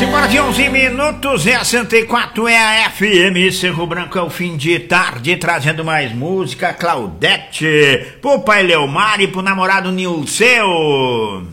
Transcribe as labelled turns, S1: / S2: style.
S1: 5 horas e 11 minutos, é a 104, é a FM Cerro Branco, é o fim de tarde, trazendo mais música. Claudete, pro pai Leomar e pro namorado Nilceu.